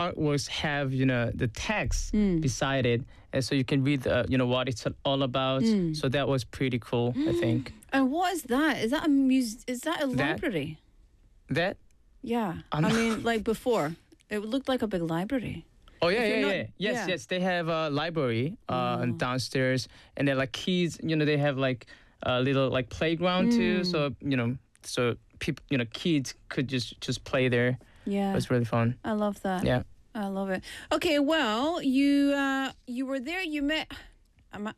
artworks have, the text beside it. And so you can read, what it's all about. So that was pretty cool, I think. And what is that? Is that a library? That? Yeah. I mean, like before, it looked like a big library. Oh, yeah. Yes. They have a library downstairs. And they're like kids, they have like a little like playground too. So, so people, kids could just play there. Yeah. It was really fun. I love that. Yeah. I love it. Okay, well, you were there, you met... Am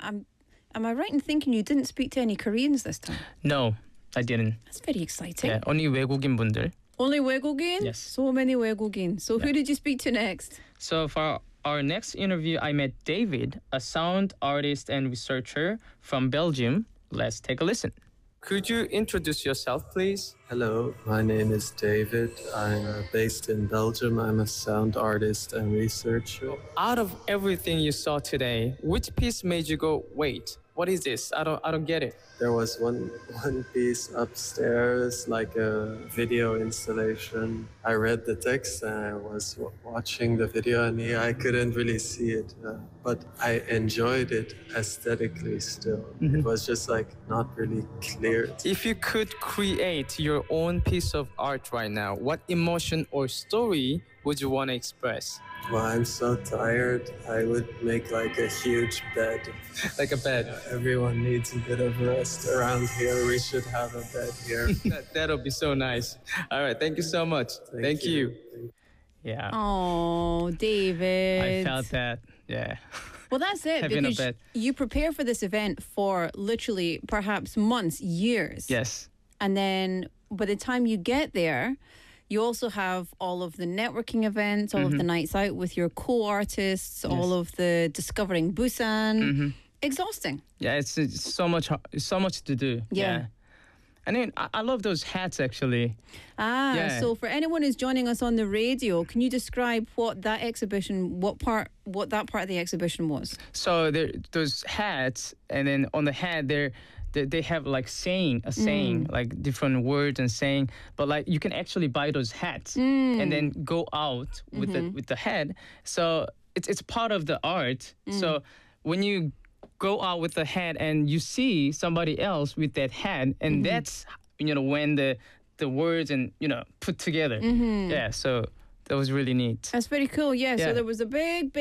I right in thinking you didn't speak to any Koreans this time? No, I didn't. That's very exciting. Yeah, only 외국인 분들. Only 외국인? Yes. So many 외국인. So who did you speak to next? So for our next interview, I met David, a sound artist and researcher from Belgium. Let's take a listen. Could you introduce yourself, please? Hello, my name is David. I'm based in Belgium. I'm a sound artist and researcher. Out of everything you saw today, which piece made you go, wait, what is this? I don't get it. There was one piece upstairs, like a video installation. I read the text and I was watching the video and I couldn't really see it. But I enjoyed it aesthetically still. It was just like not really clear. If you could create your own piece of art right now, what emotion or story would you want to express? Well, I'm so tired. I would make like a huge bed. Like a bed. Everyone needs a bit of rest around here. We should have a bed here. That'll be so nice. All right, thank you so much. Thank you. Yeah. Oh, David. I felt that. Yeah. Well, that's it. Having a because bed. you prepare for this event for literally perhaps months, years. Yes. And then by the time you get there, you also have all of the networking events, all of the nights out with your co-artists, all of the Discovering Busan. Exhausting. Yeah, it's so much to do. Yeah. And then I love those hats, actually. So for anyone who's joining us on the radio, can you describe what that exhibition, what that part of the exhibition was? So those hats, and then on the hat they have like saying, like different words and saying, but like you can actually buy those hats and then go out with the hat. So it's part of the art. So when you go out with the hat and you see somebody else with that hat, and that's when the words and put together. Yeah, so that was really neat. That's very cool. Yeah. So there was a big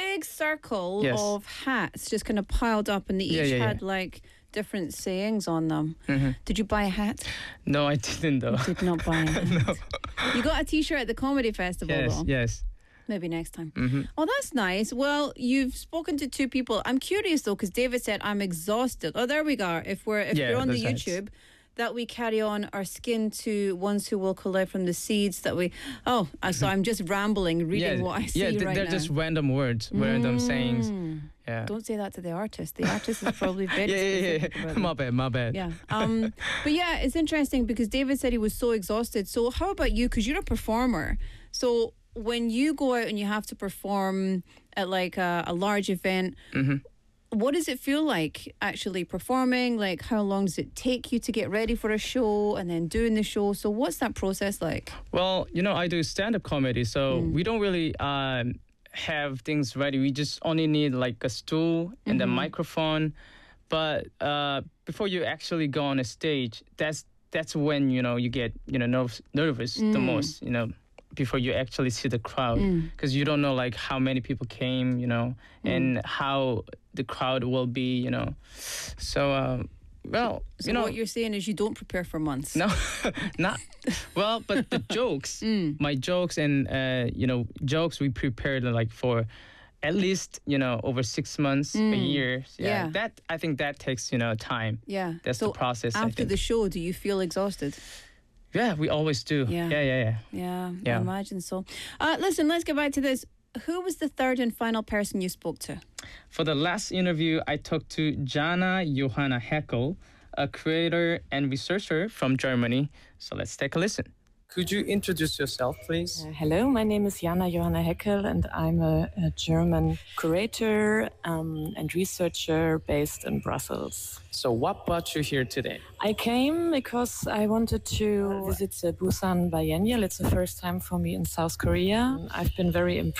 circle of hats just kind of piled up, and they each had like different sayings on them. Did you buy a hat? No, I didn't though. You did not buy a hat. No. You got a t-shirt at the comedy festival though? Yes. Maybe next time. Oh, that's nice. Well, you've spoken to two people. I'm curious though, because David said, I'm exhausted. Oh, there we go. If you're on the YouTube, that we carry on our skin to ones who will collect from the seeds that we... Oh, so I'm just rambling, reading what I see right now. Yeah, they're just random words, random sayings. Yeah. Don't say that to the artist. The artist is probably very specific about My bad. Yeah. But yeah, it's interesting because David said he was so exhausted. So how about you? Because you're a performer. So when you go out and you have to perform at like a large event, what does it feel like actually performing? Like, how long does it take you to get ready for a show and then doing the show? So what's that process like? Well, I do stand-up comedy, so we don't really have things ready. We just only need like a stool and a microphone. But before you actually go on a stage, that's when, you get, nervous the most, before you actually see the crowd, because you don't know like how many people came, and how the crowd will be, So, well, what you're saying is you don't prepare for months. No, not well, but the jokes, my jokes and jokes we prepared like for at least over 6 months, a year. Yeah, that I think that takes time. Yeah, that's the process. After the show, do you feel exhausted? Yeah, we always do. Yeah, I imagine so. Listen, let's get back to this. Who was the third and final person you spoke to? For the last interview, I talked to Jana Johanna Heckel, a creator and researcher from Germany. So let's take a listen. Could you introduce yourself, please? Hello, my name is Jana Johanna Heckel, and I'm a German curator and researcher based in Brussels. So what brought you here today? I came because I wanted to visit the Busan Biennial. It's the first time for me in South Korea. I've been very impressed